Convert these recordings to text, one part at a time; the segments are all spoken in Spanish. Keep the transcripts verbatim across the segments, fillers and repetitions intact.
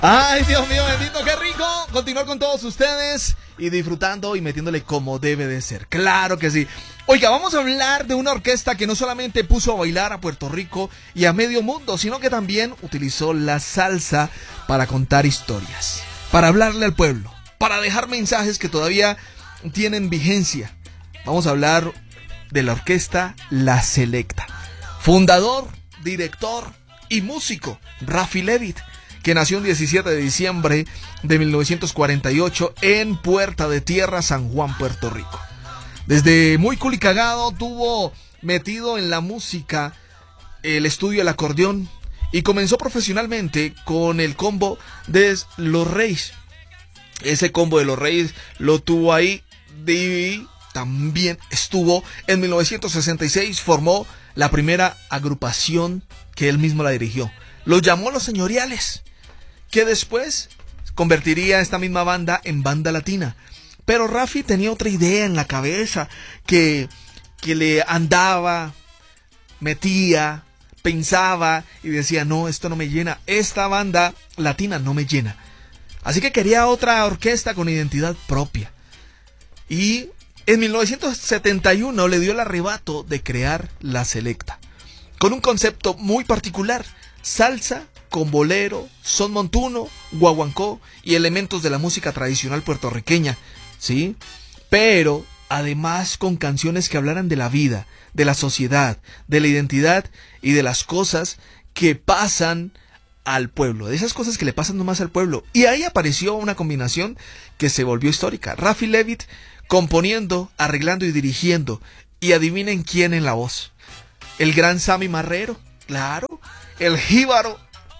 Ay, Dios mío, bendito, qué rico continuar con todos ustedes y disfrutando y metiéndole como debe de ser. Claro que sí. Oiga, vamos a hablar de una orquesta que no solamente puso a bailar a Puerto Rico y a medio mundo, sino que también utilizó la salsa para contar historias, para hablarle al pueblo, para dejar mensajes que todavía tienen vigencia. Vamos a hablar de la orquesta La Selecta. Fundador, director y músico, Rafi Levitt, que nació el diecisiete de diciembre de mil novecientos cuarenta y ocho en Puerta de Tierra, San Juan, Puerto Rico. Desde muy culicagado tuvo metido en la música el estudio del acordeón y comenzó profesionalmente con el combo de Los Reyes. Ese combo de Los Reyes lo tuvo ahí y también estuvo en mil novecientos sesenta y seis, formó la primera agrupación que él mismo la dirigió. Los llamó Los Señoriales, que después convertiría esta misma banda en banda latina. Pero Rafi tenía otra idea en la cabeza que, que le andaba, metía, pensaba y decía, no, esto no me llena, esta banda latina no me llena. Así que quería otra orquesta con identidad propia. Y en mil novecientos setenta y uno le dio el arrebato de crear La Selecta, con un concepto muy particular: salsa con bolero, son montuno, guaguancó y elementos de la música tradicional puertorriqueña, ¿sí? Pero además con canciones que hablaran de la vida, de la sociedad, de la identidad y de las cosas que pasan al pueblo, de esas cosas que le pasan nomás al pueblo. Y ahí apareció una combinación que se volvió histórica: Rafi Levitt componiendo, arreglando y dirigiendo. Y adivinen quién en la voz: el gran Sammy Marrero, claro, el jíbaro,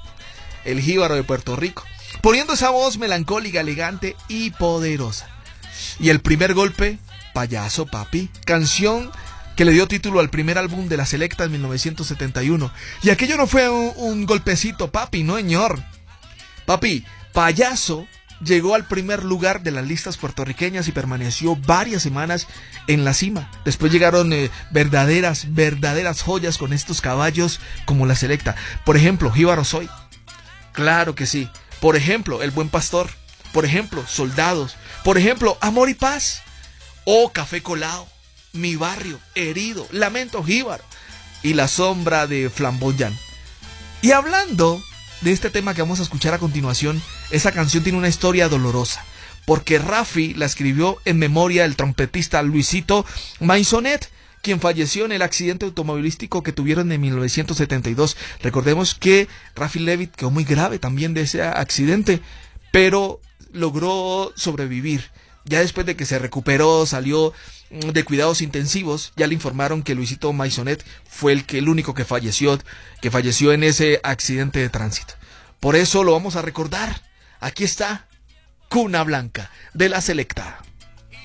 el jíbaro de Puerto Rico, poniendo esa voz melancólica, elegante y poderosa. Y el primer golpe, Payaso Papi, canción que le dio título al primer álbum de La Selecta en mil novecientos setenta y uno. Y aquello no fue un, un golpecito, papi, no señor. Papi, Payaso llegó al primer lugar de las listas puertorriqueñas y permaneció varias semanas en la cima. Después llegaron eh, verdaderas, verdaderas joyas con estos caballos como La Selecta. Por ejemplo, Jíbaro Soy. Claro que sí. Por ejemplo, El Buen Pastor. Por ejemplo, Soldados. Por ejemplo, Amor y Paz. O Café Colado, Mi Barrio, Herido, Lamento Jíbaro y La Sombra de Flamboyán. Y hablando de este tema que vamos a escuchar a continuación, esa canción tiene una historia dolorosa, porque Rafi la escribió en memoria del trompetista Luisito Maisonet, quien falleció en el accidente automovilístico que tuvieron en mil novecientos setenta y dos. Recordemos que Rafi Levitt quedó muy grave también de ese accidente, pero logró sobrevivir. Ya después de que se recuperó, salió de cuidados intensivos, ya le informaron que Luisito Maisonet fue el, que, el único que falleció, que falleció en ese accidente de tránsito. Por eso lo vamos a recordar. Aquí está Cuna Blanca de La Selecta.